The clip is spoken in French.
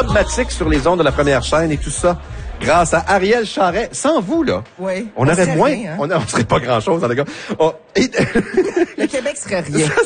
dogmatique sur les ondes de la première chaîne et tout ça. Grâce à Ariel Charret. Sans vous, là. Oui. On aurait moins. Rien, hein? On serait pas grand-chose, les gars. Le Québec serait rien.